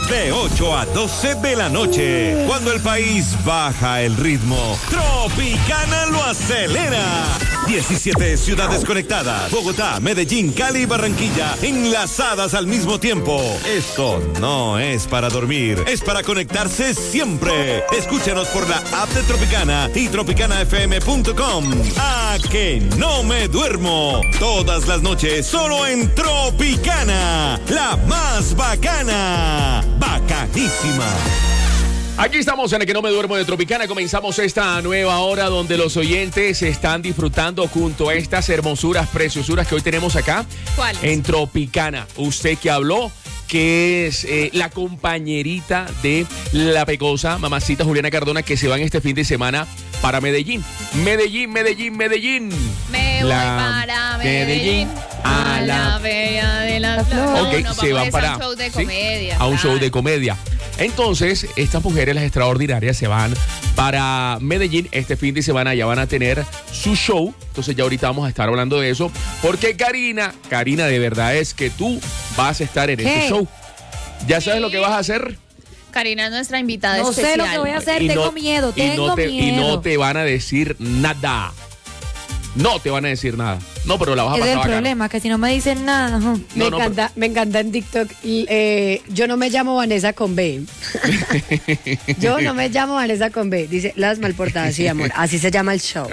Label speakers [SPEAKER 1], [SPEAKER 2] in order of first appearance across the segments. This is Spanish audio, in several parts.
[SPEAKER 1] de 8 a 12 de la noche. Cuando el país baja el ritmo, Tropicana lo acelera. 17 ciudades conectadas. Bogotá, Medellín, Cali y Barranquilla enlazadas al mismo tiempo. Esto no es para dormir, es para conectarse siempre. Escúchanos por la app de Tropicana y tropicanafm.com. ¡A que no me duermo! Todas las noches solo en Tropicana, la más bacana. Bacanísima.
[SPEAKER 2] Aquí estamos en el que no me duermo de Tropicana. Comenzamos esta nueva hora donde los oyentes están disfrutando junto a estas hermosuras, preciosuras que hoy tenemos acá.
[SPEAKER 3] ¿Cuáles?
[SPEAKER 2] En Tropicana. Usted que habló, que es la compañerita de la pecosa mamacita Juliana Cardona, que se van este fin de semana para Medellín. Medellín.
[SPEAKER 3] Me voy para Medellín, a la bella de las flores.
[SPEAKER 2] Ok, se van para
[SPEAKER 3] un show de comedia.
[SPEAKER 2] A un show de comedia. Entonces, estas mujeres, las extraordinarias, se van para Medellín. Este fin de semana ya van a tener su show. Entonces ya ahorita vamos a estar hablando de eso. Porque Karina, de verdad es que tú vas a estar en este show. ¿Ya sabes lo que vas a hacer?
[SPEAKER 3] Karina es nuestra invitada
[SPEAKER 4] no
[SPEAKER 3] especial.
[SPEAKER 4] No sé lo que voy a hacer, tengo miedo.
[SPEAKER 2] Y no te van a decir nada. No te van a decir nada. No, pero la vas a pasar bacana.
[SPEAKER 4] Es el problema, que si no me dicen nada.
[SPEAKER 5] Me encanta en TikTok. Yo no me llamo Vanessa con B. Yo no me llamo Vanessa con B. Dice, las malportadas, sí, amor. Así se llama el show.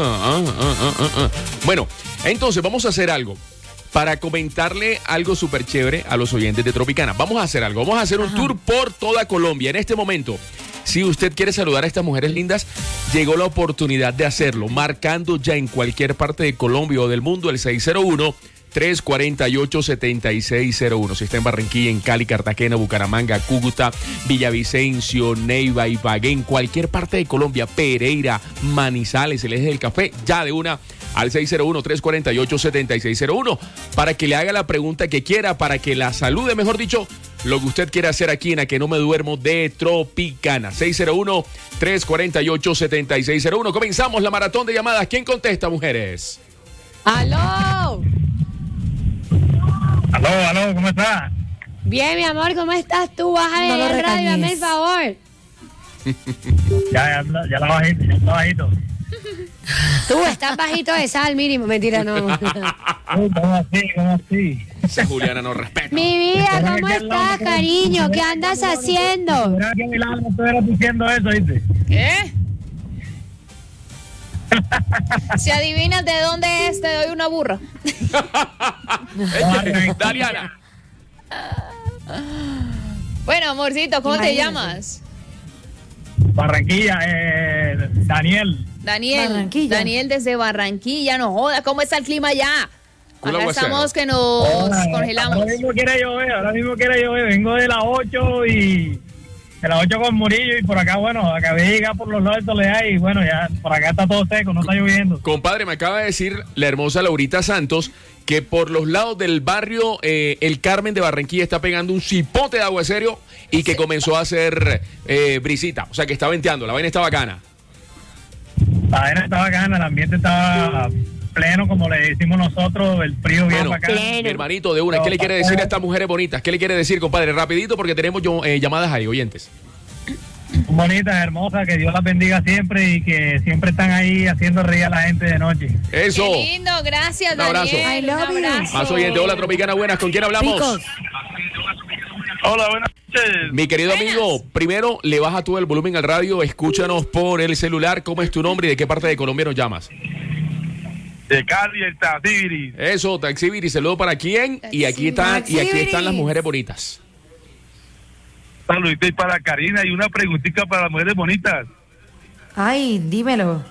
[SPEAKER 2] Bueno, entonces vamos a hacer algo. Para comentarle algo súper chévere a los oyentes de Tropicana. Vamos a hacer algo. Vamos a hacer un tour por toda Colombia. En este momento, si usted quiere saludar a estas mujeres lindas, llegó la oportunidad de hacerlo, marcando ya en cualquier parte de Colombia o del mundo el 601-348-7601. Si está en Barranquilla, en Cali, Cartagena, Bucaramanga, Cúcuta, Villavicencio, Neiva, Ibagué, en cualquier parte de Colombia, Pereira, Manizales, el Eje del Café, ya de una al 601-348-7601 para que le haga la pregunta que quiera, para que la salude, mejor dicho, lo que usted quiera hacer aquí en A Que No Me Duermo de Tropicana. 601-348-7601. Comenzamos la maratón de llamadas. ¿Quién contesta, mujeres?
[SPEAKER 5] ¡Aló!
[SPEAKER 6] Aló, ¿cómo estás?
[SPEAKER 5] Bien, mi amor, ¿cómo estás tú? Bájale
[SPEAKER 4] No
[SPEAKER 5] el radio, dame el favor.
[SPEAKER 6] Ya la bajito.
[SPEAKER 5] Tú estás bajito de sal, mínimo. Mentira, no.
[SPEAKER 6] ¿Cómo así?
[SPEAKER 2] Esa Juliana no respeta.
[SPEAKER 5] Mi vida, ¿cómo estás, cariño? ¿Qué andas haciendo?
[SPEAKER 6] ¿Verdad que Milagro no estuvieras diciendo eso, dice?
[SPEAKER 3] ¿Qué? Si adivinas de dónde es, te doy una burra.
[SPEAKER 2] Dariana.
[SPEAKER 3] Bueno, amorcito, ¿cómo te llamas?
[SPEAKER 6] Barranquilla, Daniel.
[SPEAKER 4] Barranquilla.
[SPEAKER 3] Daniel desde Barranquilla, no joda, ¿cómo está el clima allá?
[SPEAKER 2] Culo
[SPEAKER 3] Acá
[SPEAKER 2] aguacero.
[SPEAKER 3] estamos que nos congelamos.
[SPEAKER 6] Ahora mismo quiere llover, vengo de las 8 y de las 8 con Murillo y por acá, bueno, acabé de llegar por los lados de Soledad y bueno, ya por acá está todo seco, no está lloviendo.
[SPEAKER 2] Compadre, me acaba de decir la hermosa Laurita Santos que por los lados del barrio El Carmen de Barranquilla está pegando un cipote de aguacero y que comenzó a hacer brisita, o sea que está venteando, la vaina está bacana.
[SPEAKER 6] La vaina está bacana, el ambiente está pleno, como le decimos nosotros, el frío bien bacano.
[SPEAKER 2] Mi hermanito de una, ¿qué le quiere decir a estas mujeres bonitas? ¿Qué le quiere decir, compadre? Rapidito, porque tenemos llamadas ahí, oyentes.
[SPEAKER 6] Bonitas, hermosas, que Dios las bendiga siempre y que siempre están ahí haciendo reír a la gente de noche.
[SPEAKER 2] Eso.
[SPEAKER 3] Qué lindo, gracias,
[SPEAKER 2] Un abrazo.
[SPEAKER 3] Daniel.
[SPEAKER 4] I love you.
[SPEAKER 3] Un abrazo.
[SPEAKER 2] Más oyente, hola Tropicana, buenas, ¿con quién hablamos?
[SPEAKER 4] Ricos.
[SPEAKER 6] Hola, buenas noches.
[SPEAKER 2] Mi querido amigo, primero le baja todo el volumen al radio, escúchanos por el celular, ¿cómo es tu nombre y de qué parte de Colombia nos llamas?
[SPEAKER 6] De Cali, el Taxibiri.
[SPEAKER 2] Eso, Taxibiri, saludo para quién, y aquí están las mujeres bonitas.
[SPEAKER 6] Saluditos para Karina y una preguntita para las mujeres bonitas.
[SPEAKER 4] Ay, dímelo.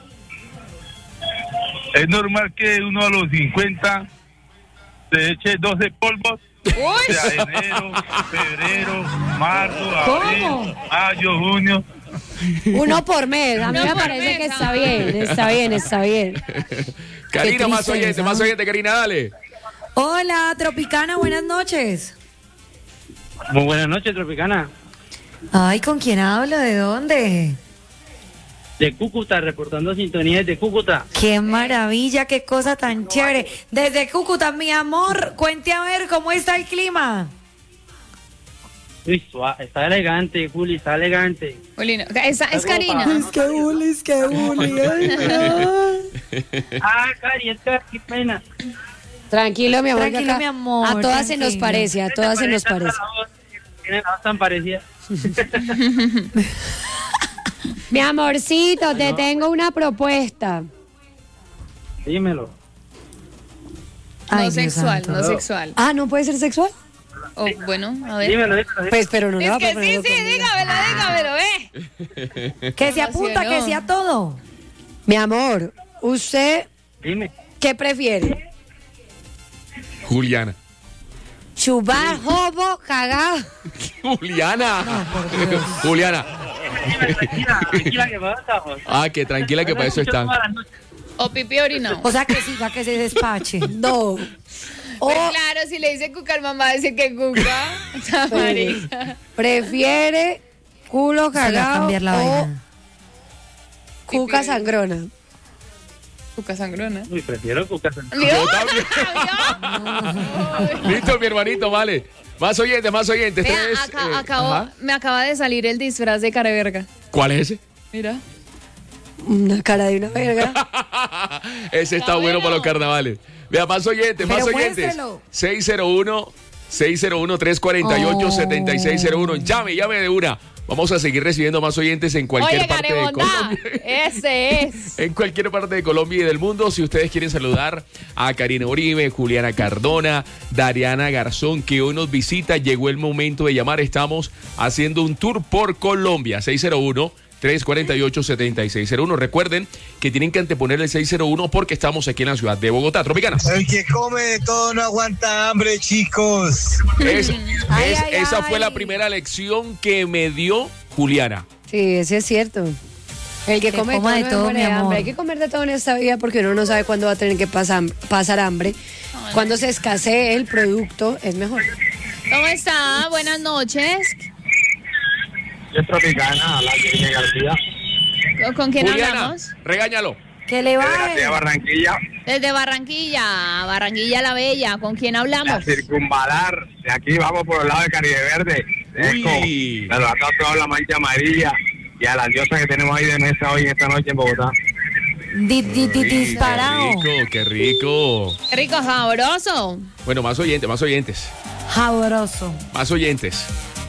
[SPEAKER 6] ¿Es normal que uno a los 50 se eche 12 polvos?
[SPEAKER 3] Uy.
[SPEAKER 6] O sea, enero, febrero, marzo, abril,
[SPEAKER 4] ¿Cómo?
[SPEAKER 6] mayo, junio.
[SPEAKER 5] Uno por mes. A mí
[SPEAKER 3] Uno
[SPEAKER 5] me
[SPEAKER 3] por
[SPEAKER 5] parece
[SPEAKER 3] mes,
[SPEAKER 5] que está bien.
[SPEAKER 2] Karina, más
[SPEAKER 4] tristeza.
[SPEAKER 2] oyente, Karina, dale.
[SPEAKER 4] Hola, Tropicana, buenas noches.
[SPEAKER 7] Muy buenas noches, Tropicana.
[SPEAKER 4] Ay, ¿con quién hablo? ¿De dónde?
[SPEAKER 7] De Cúcuta, reportando sintonías de Cúcuta.
[SPEAKER 4] Qué maravilla, qué cosa tan chévere. Desde Cúcuta, mi amor, cuente a ver cómo está el clima.
[SPEAKER 7] Uy, está elegante, Juli, está elegante.
[SPEAKER 3] Juli, no. Esa es Karina.
[SPEAKER 4] Es que Uli. Ay, no.
[SPEAKER 7] Cari, es que qué pena.
[SPEAKER 5] Tranquilo, mi amor.
[SPEAKER 4] Tranquilo, mi amor,
[SPEAKER 5] A todas se nos
[SPEAKER 4] tranquilo.
[SPEAKER 5] parece, a todas se nos parece.
[SPEAKER 7] Tienen la voz tan parecida.
[SPEAKER 5] Mi amorcito, te tengo una propuesta.
[SPEAKER 7] Dímelo.
[SPEAKER 4] Ay,
[SPEAKER 3] No
[SPEAKER 4] Dios
[SPEAKER 3] sexual,
[SPEAKER 4] santo.
[SPEAKER 3] no sexual.
[SPEAKER 5] Ah, ¿no puede ser sexual?
[SPEAKER 3] Oh, bueno, a ver.
[SPEAKER 7] Dímelo.
[SPEAKER 5] Pues, pero no le
[SPEAKER 3] Es
[SPEAKER 5] va a
[SPEAKER 3] que
[SPEAKER 5] proponer
[SPEAKER 3] sí,
[SPEAKER 5] conmigo.
[SPEAKER 3] dígamelo,
[SPEAKER 4] Que se apunta, que sea todo.
[SPEAKER 5] Mi amor, ¿usted
[SPEAKER 7] Dime.
[SPEAKER 5] qué prefiere?
[SPEAKER 2] Juliana.
[SPEAKER 5] ¿Chubar, jobo, cagar?
[SPEAKER 2] Juliana. Juliana.
[SPEAKER 7] Tranquila, que pasamos.
[SPEAKER 2] Que tranquila que para eso están.
[SPEAKER 3] O pipí orino.
[SPEAKER 4] O sea, que siga, que se despache.
[SPEAKER 5] No.
[SPEAKER 3] Pues claro, si le dice cuca al mamá, dice que cuca. Esa marica.
[SPEAKER 5] ¿Prefiere culo
[SPEAKER 4] Se va a
[SPEAKER 5] cagado
[SPEAKER 4] cambiar la
[SPEAKER 5] o
[SPEAKER 4] vaina.
[SPEAKER 5] cuca sangrona?
[SPEAKER 3] Cuca sangrona.
[SPEAKER 7] Uy, prefiero cucas.
[SPEAKER 2] Yo también. Listo, mi hermanito, vale. Más oyentes.
[SPEAKER 3] Vea,
[SPEAKER 2] Tres, ajá.
[SPEAKER 3] me acaba de salir el disfraz de careverga.
[SPEAKER 2] ¿Cuál es ese?
[SPEAKER 3] Mira.
[SPEAKER 5] Una cara de una verga.
[SPEAKER 2] Ese está bueno para los carnavales. Vea, más oyentes.
[SPEAKER 4] Pero muéstrelo.
[SPEAKER 2] 601-348-7601. Llame de una. Vamos a seguir recibiendo más oyentes en cualquier
[SPEAKER 3] Oye,
[SPEAKER 2] parte de
[SPEAKER 3] Garebondá,
[SPEAKER 2] Colombia.
[SPEAKER 3] ese es.
[SPEAKER 2] En cualquier parte de Colombia y del mundo, si ustedes quieren saludar a Karina Uribe, Juliana Cardona, Dariana Garzón, que hoy nos visita, llegó el momento de llamar. Estamos haciendo un tour por Colombia. 601-348-7601. Recuerden que tienen que anteponer el 601 porque estamos aquí en la ciudad de Bogotá. Tropicana.
[SPEAKER 8] El que come de todo no aguanta hambre, chicos.
[SPEAKER 2] Esa fue la primera lección que me dio Juliana.
[SPEAKER 5] Sí, eso es cierto. El que come
[SPEAKER 4] coma de
[SPEAKER 5] no
[SPEAKER 4] todo,
[SPEAKER 5] muere
[SPEAKER 4] mi
[SPEAKER 5] de
[SPEAKER 4] amor.
[SPEAKER 5] hambre. Hay que comer de todo en esta vida porque uno no sabe cuándo va a tener que pasar hambre. Cuando se escasee el producto, es mejor.
[SPEAKER 3] ¿Cómo está? Buenas noches.
[SPEAKER 7] Yo Tropicana, la Karina García.
[SPEAKER 3] ¿Con quién
[SPEAKER 2] Juliana,
[SPEAKER 3] hablamos?
[SPEAKER 2] regáñalo.
[SPEAKER 4] Que le baje.
[SPEAKER 7] Barranquilla,
[SPEAKER 3] Desde Barranquilla la Bella. ¿Con quién hablamos?
[SPEAKER 7] circunvalar. De aquí vamos por el lado de Caribe Verde.
[SPEAKER 2] Uy.
[SPEAKER 7] Pero acá toda la mancha amarilla y a la diosa que tenemos ahí de mesa hoy esta noche en Bogotá.
[SPEAKER 4] Disparado.
[SPEAKER 2] Qué rico.
[SPEAKER 3] Qué rico, sabroso.
[SPEAKER 2] Bueno, más oyentes.
[SPEAKER 4] Sabroso.
[SPEAKER 2] Más oyentes.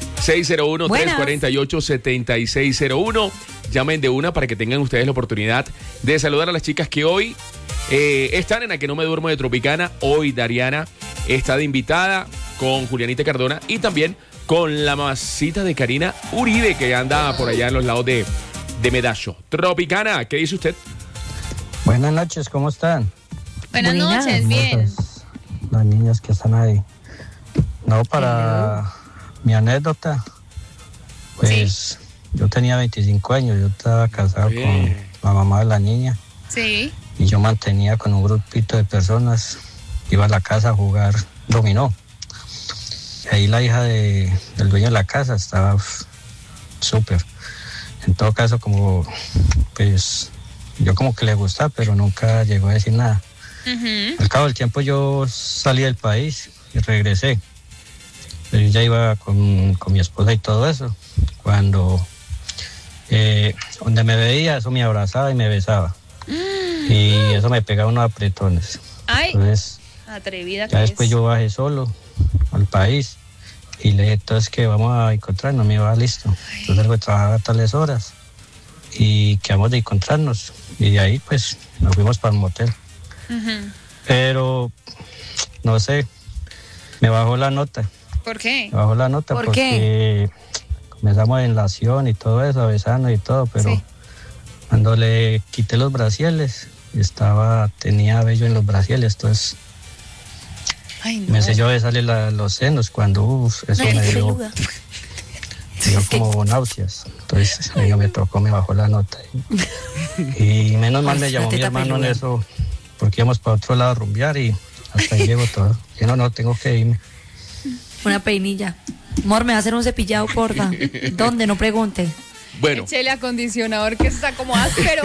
[SPEAKER 2] 601-348-7601. Llamen de una para que tengan ustedes la oportunidad de saludar a las chicas que hoy están en A Que No Me Duermo de Tropicana. Hoy Dariana está de invitada con Julianita Cardona y también con la masita de Karina Uribe, que anda por allá en los lados de Medallo. Tropicana, ¿qué dice usted?
[SPEAKER 8] Buenas noches, ¿cómo están?
[SPEAKER 3] Buenas
[SPEAKER 4] Buenas.
[SPEAKER 3] noches, bien.
[SPEAKER 8] Las niñas que están ahí. No, para mi anécdota, pues yo tenía 25 años, yo estaba casado
[SPEAKER 2] Bien.
[SPEAKER 8] con la mamá de la niña
[SPEAKER 3] Sí.
[SPEAKER 8] y yo mantenía con un grupito de personas, iba a la casa a jugar dominó. Y ahí la hija del dueño de la casa estaba súper. En todo caso, como pues yo como que le gustaba, pero nunca llegó a decir nada. Al cabo del tiempo yo salí del país y regresé. Pero yo ya iba con mi esposa y todo eso. Cuando donde me veía, eso me abrazaba y me besaba. Y eso me pegaba unos apretones.
[SPEAKER 3] Ay,
[SPEAKER 8] Entonces,
[SPEAKER 3] atrevida que
[SPEAKER 8] ya después
[SPEAKER 3] es.
[SPEAKER 8] yo bajé solo al país y le dije, entonces que vamos a encontrarnos, me iba listo. Entonces salgo de trabajar a tales horas y quedamos de encontrarnos. Y de ahí pues nos fuimos para el motel. Pero, no sé, me bajó la nota.
[SPEAKER 3] ¿Por qué?
[SPEAKER 8] Me bajó la nota
[SPEAKER 4] ¿Por
[SPEAKER 8] porque comenzamos en la acción y todo eso, besando y todo, pero
[SPEAKER 3] Sí.
[SPEAKER 8] cuando le quité los brasieles, tenía vello en los brasieles, entonces
[SPEAKER 3] Ay, no.
[SPEAKER 8] me selló de salir los senos cuando eso me dio como náuseas. Entonces ella me tocó, me bajó la nota. Y menos mal
[SPEAKER 4] Ay,
[SPEAKER 8] me llamó
[SPEAKER 4] la
[SPEAKER 8] mi
[SPEAKER 4] teta
[SPEAKER 8] hermano en
[SPEAKER 4] peluda.
[SPEAKER 8] eso, porque íbamos para otro lado a rumbear y hasta ahí llegó todo. Y no, tengo que irme.
[SPEAKER 4] Una peinilla. Amor, me va a hacer un cepillado, porfa. ¿Dónde? No pregunte.
[SPEAKER 2] Bueno.
[SPEAKER 3] Échele acondicionador que está como áspero.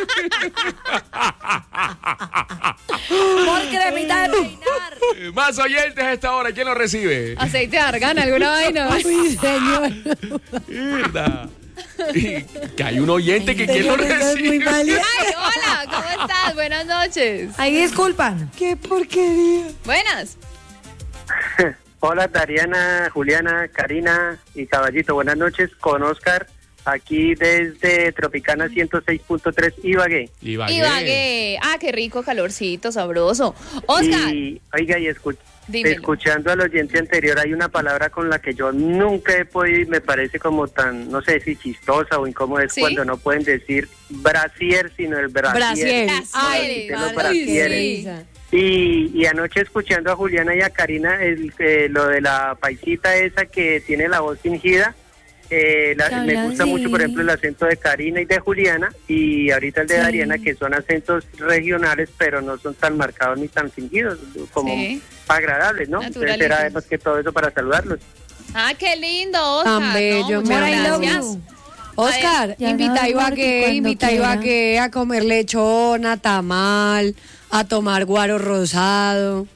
[SPEAKER 4] Por cremita de peinar.
[SPEAKER 2] Más oyentes a esta hora. ¿Quién lo recibe?
[SPEAKER 3] Aceite de argán, alguna vaina.
[SPEAKER 5] Uy, señor.
[SPEAKER 2] Mierda. Que hay un oyente que quién lo recibe.
[SPEAKER 3] Ay, hola, ¿cómo estás? Buenas noches.
[SPEAKER 4] Ahí disculpan.
[SPEAKER 5] Qué porquería.
[SPEAKER 3] Buenas.
[SPEAKER 9] Hola, Dariana, Juliana, Karina y Caballito. Buenas noches con Oscar, aquí desde Tropicana 106.3 Ibagué.
[SPEAKER 3] Ibagué. Ah, qué rico, calorcito, sabroso. Oscar.
[SPEAKER 9] Y, oiga,
[SPEAKER 3] Dímelo.
[SPEAKER 9] escuchando al oyente anterior, hay una palabra con la que yo nunca he podido y me parece como tan, no sé si chistosa o incómoda, es
[SPEAKER 3] ¿Sí?
[SPEAKER 9] cuando no pueden decir brasier, sino el brasier.
[SPEAKER 3] Ay,
[SPEAKER 9] los
[SPEAKER 3] ay,
[SPEAKER 9] brasieres.
[SPEAKER 3] sí.
[SPEAKER 9] Y anoche escuchando a Juliana y a Karina, lo de la paisita esa que tiene la voz fingida, me gusta mucho, por ejemplo, el acento de Karina y de Juliana, y ahorita el de Dariana, que son acentos regionales, pero no son tan marcados ni tan fingidos, como agradables, ¿no? Entonces era más que todo eso para saludarlos.
[SPEAKER 3] Ah, qué lindo, Oscar.
[SPEAKER 5] Tan bello,
[SPEAKER 3] Muchas
[SPEAKER 5] Mora, I love
[SPEAKER 3] gracias.
[SPEAKER 5] you. Oscar,
[SPEAKER 4] Ya
[SPEAKER 5] invita
[SPEAKER 4] no,
[SPEAKER 5] a Ibagué a comer lechona, tamal, a tomar guaro rosado.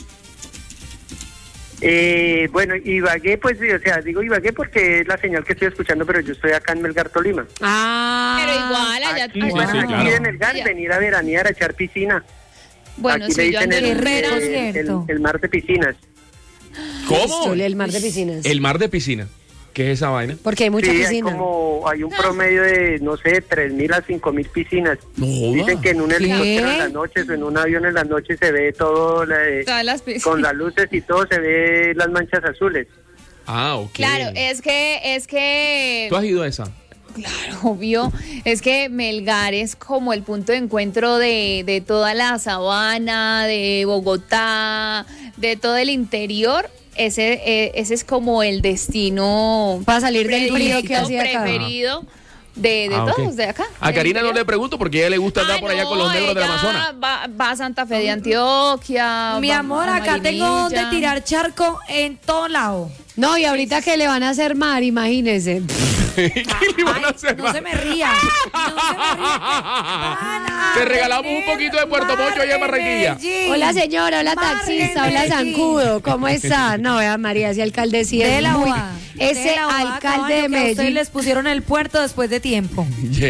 [SPEAKER 9] Bueno, Ibagué, pues, o sea, digo Ibagué porque es la señal que estoy escuchando, pero yo estoy acá en Melgar, Tolima.
[SPEAKER 3] Pero igual, allá.
[SPEAKER 9] Aquí,
[SPEAKER 2] claro.
[SPEAKER 9] en Melgar, venir a veranear, a echar piscina.
[SPEAKER 3] Bueno,
[SPEAKER 9] aquí
[SPEAKER 3] sí,
[SPEAKER 9] le
[SPEAKER 3] yo
[SPEAKER 9] dicen
[SPEAKER 3] ando en Herrera.
[SPEAKER 9] el mar de piscinas.
[SPEAKER 2] ¿Cómo?
[SPEAKER 5] El mar de piscinas.
[SPEAKER 2] El mar de piscina. ¿Qué es esa vaina?
[SPEAKER 5] Porque hay mucha
[SPEAKER 9] Sí,
[SPEAKER 5] piscina.
[SPEAKER 9] hay un promedio de, no sé, 3.000 a 5.000 piscinas.
[SPEAKER 2] No joda.
[SPEAKER 9] Dicen que en un
[SPEAKER 5] ¿Qué?
[SPEAKER 9] helicóptero en las noches o en un avión en las noches se ve todo,
[SPEAKER 3] Todas las piscinas.
[SPEAKER 9] con las luces y todo, se ve las manchas azules.
[SPEAKER 2] Ah, ok.
[SPEAKER 3] Claro, es que
[SPEAKER 2] ¿Tú has ido a esa?
[SPEAKER 3] Claro, obvio. Es que Melgar es como el punto de encuentro de toda la sabana, de Bogotá, de todo el interior. Ese es como el destino
[SPEAKER 5] Para salir del frío que hace acá.
[SPEAKER 3] preferido de todos,
[SPEAKER 2] ok.
[SPEAKER 3] de acá.
[SPEAKER 2] A
[SPEAKER 3] del
[SPEAKER 2] Karina no
[SPEAKER 3] interior.
[SPEAKER 2] le pregunto porque a ella le gusta andar por allá con los negros del
[SPEAKER 3] ella
[SPEAKER 2] Amazonas.
[SPEAKER 3] Va a Santa Fe de Antioquia.
[SPEAKER 4] Mi
[SPEAKER 3] va
[SPEAKER 4] amor,
[SPEAKER 3] a
[SPEAKER 4] acá tengo donde
[SPEAKER 3] Marinilla.
[SPEAKER 4] tirar charco en todo lado.
[SPEAKER 5] No, y ahorita que le van a hacer mar, imagínense.
[SPEAKER 2] ¿Qué le van a hacer?
[SPEAKER 4] No se me ría.
[SPEAKER 2] Te regalamos un poquito de Puerto Mocho allá en Barranquilla.
[SPEAKER 5] Hola señora, hola
[SPEAKER 4] Mar
[SPEAKER 5] taxista,
[SPEAKER 4] de
[SPEAKER 5] hola
[SPEAKER 4] Medellín.
[SPEAKER 5] zancudo, ¿cómo está? No, vea María, ese alcalde sí
[SPEAKER 4] De
[SPEAKER 5] es
[SPEAKER 4] la
[SPEAKER 5] muy...
[SPEAKER 4] UA.
[SPEAKER 5] Ese
[SPEAKER 4] De la UA,
[SPEAKER 5] alcalde
[SPEAKER 4] caballo,
[SPEAKER 5] de
[SPEAKER 4] que a ustedes
[SPEAKER 5] Medellín...
[SPEAKER 4] les pusieron el puerto después de tiempo.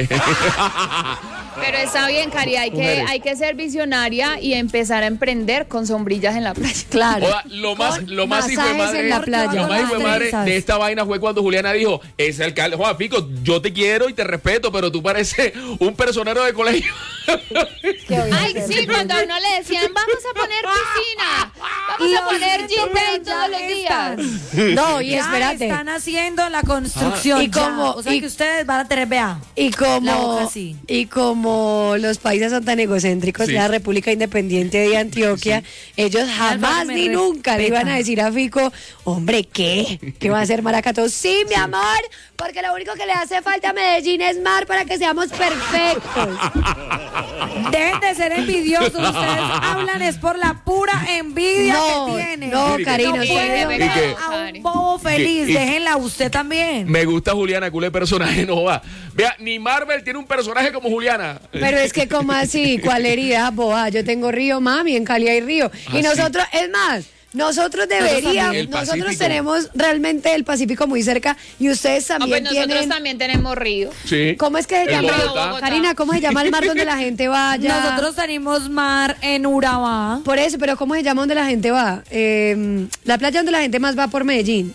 [SPEAKER 3] Pero está bien, Cari, hay que ser visionaria y empezar a emprender con sombrillas en la playa.
[SPEAKER 5] Claro.
[SPEAKER 2] Oda, lo más hijo de
[SPEAKER 5] masajes
[SPEAKER 2] madre,
[SPEAKER 5] en la playa.
[SPEAKER 2] lo más hijo de madre
[SPEAKER 4] Trenzas.
[SPEAKER 2] de esta vaina fue cuando Juliana dijo, ese alcalde, Juan Pico, yo te quiero y te respeto, pero tú pareces un personero de colegio.
[SPEAKER 3] Ay, sí, cuando a uno le decían, vamos a poner piscina, vamos a poner gym todos los días.
[SPEAKER 5] No, y
[SPEAKER 4] Ya
[SPEAKER 5] espérate.
[SPEAKER 4] están haciendo la construcción.
[SPEAKER 5] Y
[SPEAKER 4] ya.
[SPEAKER 5] como-
[SPEAKER 4] O sea
[SPEAKER 5] y-
[SPEAKER 4] que ustedes van a tener, vea.
[SPEAKER 5] Y
[SPEAKER 4] La boca
[SPEAKER 5] como,
[SPEAKER 4] así.
[SPEAKER 5] y como los países son tan egocéntricos,
[SPEAKER 2] Sí.
[SPEAKER 5] la República Independiente de Antioquia, ellos jamás
[SPEAKER 4] me
[SPEAKER 5] ni nunca le iban a
[SPEAKER 4] respeta.
[SPEAKER 5] decir a Fico, hombre, ¿qué? ¿Qué va a hacer Maracato? Sí, mi amor, porque lo único que le hace falta a Medellín es mar para que seamos perfectos.
[SPEAKER 4] Dejen de ser envidiosos. Ustedes hablan es por la pura envidia
[SPEAKER 5] No,
[SPEAKER 4] que tienen.
[SPEAKER 5] no, Karina,
[SPEAKER 4] no
[SPEAKER 5] usted
[SPEAKER 4] pueden
[SPEAKER 5] de
[SPEAKER 4] ver
[SPEAKER 2] verdad.
[SPEAKER 4] a un bobo feliz.
[SPEAKER 2] Y-
[SPEAKER 4] Déjenla usted también.
[SPEAKER 2] Me gusta Juliana, culé personaje, no va. Vea, ni Marvel tiene un personaje como Juliana.
[SPEAKER 5] Pero es que, ¿cómo así? ¿Cuál herida, boa? Yo tengo río, mami, en Cali hay río.
[SPEAKER 2] Ah,
[SPEAKER 5] Y
[SPEAKER 2] sí.
[SPEAKER 5] nosotros, es más, nosotros deberíamos,
[SPEAKER 2] El
[SPEAKER 5] nosotros
[SPEAKER 2] Pacífico.
[SPEAKER 5] tenemos realmente el Pacífico muy cerca y ustedes
[SPEAKER 3] Ah,
[SPEAKER 5] también
[SPEAKER 3] pues nosotros
[SPEAKER 5] tienen...
[SPEAKER 3] también tenemos río.
[SPEAKER 2] Sí.
[SPEAKER 5] ¿Cómo es que se
[SPEAKER 2] En
[SPEAKER 5] llama?
[SPEAKER 2] Bogotá.
[SPEAKER 5] Karina, ¿cómo se llama el mar donde la gente va allá?
[SPEAKER 4] Nosotros tenemos mar en Urabá.
[SPEAKER 5] Por eso, pero ¿cómo se llama donde la gente va? La playa donde la gente más va por Medellín.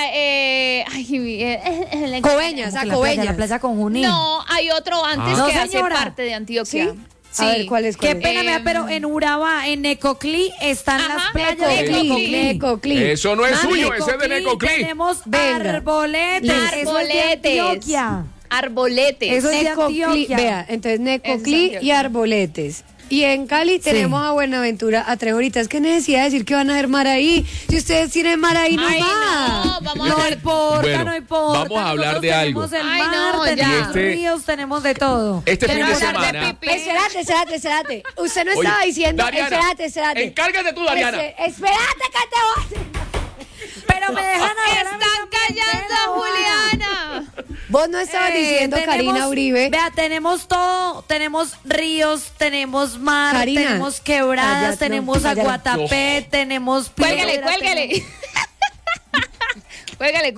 [SPEAKER 5] Coveñas, a Coveñas.
[SPEAKER 4] La playa con Junín.
[SPEAKER 3] No, hay otro antes
[SPEAKER 4] Ah.
[SPEAKER 3] que
[SPEAKER 4] No,
[SPEAKER 3] hace
[SPEAKER 4] señora.
[SPEAKER 3] parte de Antioquia.
[SPEAKER 5] ¿Sí? A ver, ¿cuál es?
[SPEAKER 4] Qué pena me da, pero en Urabá, en Necoclí, están
[SPEAKER 3] Ajá,
[SPEAKER 4] las playas de
[SPEAKER 3] Necoclí.
[SPEAKER 4] Necoclí.
[SPEAKER 5] Necoclí.
[SPEAKER 2] Eso no es
[SPEAKER 5] Mami,
[SPEAKER 2] suyo, ese es de Necoclí.
[SPEAKER 4] Tenemos
[SPEAKER 5] Venga.
[SPEAKER 4] arboletes. Eso es de
[SPEAKER 3] Arboletes.
[SPEAKER 4] Antioquia.
[SPEAKER 3] Arboletes.
[SPEAKER 4] Eso es de
[SPEAKER 5] Necoclí,
[SPEAKER 4] Antioquia.
[SPEAKER 5] vea, entonces Necoclí
[SPEAKER 3] Eso es Antioquia.
[SPEAKER 5] y Arboletes. Y en Cali tenemos a Buenaventura a 3 horitas. ¿Qué necesidad de decir que van a hacer mar ahí? Si ustedes tienen mar ahí, no
[SPEAKER 3] Ay,
[SPEAKER 5] va.
[SPEAKER 3] no, vamos a
[SPEAKER 4] No
[SPEAKER 3] hacer...
[SPEAKER 4] importa,
[SPEAKER 2] Bueno,
[SPEAKER 4] no importa.
[SPEAKER 2] vamos a hablar
[SPEAKER 4] Nosotros
[SPEAKER 2] de algo.
[SPEAKER 4] tenemos el
[SPEAKER 3] Ay,
[SPEAKER 4] mar,
[SPEAKER 3] no, ya.
[SPEAKER 4] tenemos
[SPEAKER 2] Este-
[SPEAKER 4] ríos, tenemos de todo.
[SPEAKER 2] Este fin de
[SPEAKER 3] Quiero hablar de
[SPEAKER 2] semana.
[SPEAKER 3] pipí.
[SPEAKER 5] Espérate. Usted no
[SPEAKER 2] Oye,
[SPEAKER 5] estaba diciendo.
[SPEAKER 2] Dariana,
[SPEAKER 5] Espérate.
[SPEAKER 2] encárgate tú, Dariana.
[SPEAKER 5] Espérate que te voy.
[SPEAKER 4] Pero me dejan hablar a mí
[SPEAKER 3] Están
[SPEAKER 4] también,
[SPEAKER 3] callando a
[SPEAKER 4] pero,
[SPEAKER 3] Juliana.
[SPEAKER 5] Vos no estabas diciendo, Karina Uribe.
[SPEAKER 4] Vea, tenemos todo. Tenemos ríos, tenemos mar,
[SPEAKER 5] Karina,
[SPEAKER 4] tenemos quebradas, tenemos aguatapé, tenemos piedra.
[SPEAKER 3] Cuélgale. Cuélgale.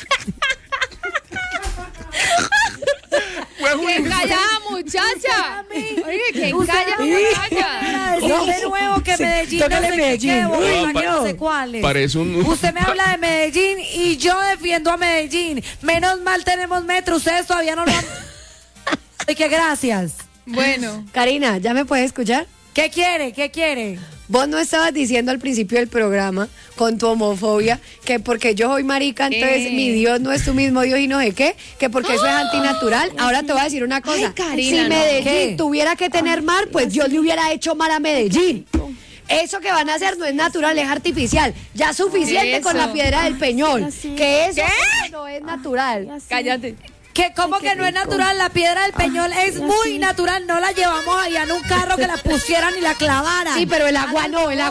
[SPEAKER 3] ¡Qué callada, muchacha! Oye, ¡qué callada, muchacha!
[SPEAKER 4] De nuevo que Medellín no sé
[SPEAKER 5] Medellín.
[SPEAKER 4] qué, Bogotá,
[SPEAKER 5] Uy,
[SPEAKER 4] que no sé cuáles.
[SPEAKER 2] Parece un...
[SPEAKER 4] Usted me habla de Medellín y yo defiendo a Medellín. Menos mal tenemos metro, ustedes todavía no lo han... Así que gracias.
[SPEAKER 3] Bueno.
[SPEAKER 5] Karina, ¿ya me puedes escuchar?
[SPEAKER 4] ¿Qué quiere?
[SPEAKER 5] Vos no estabas diciendo al principio del programa, con tu homofobia, que porque yo soy marica, entonces mi Dios no es tu mismo Dios y no sé qué, que porque eso es antinatural. Ahora te voy a decir una cosa.
[SPEAKER 3] Ay, Karina,
[SPEAKER 5] si Medellín tuviera que tener mar, pues Dios le hubiera hecho mar a Medellín. Eso que van a hacer no es natural, es artificial. Ya suficiente con la piedra del Peñol. Que eso no es natural.
[SPEAKER 3] Cállate.
[SPEAKER 4] ¿Cómo que no es natural? La piedra del Peñol es muy natural. No la llevamos allá en un carro que la pusieran y la clavaran.
[SPEAKER 5] Sí, pero el agua no.
[SPEAKER 4] Eso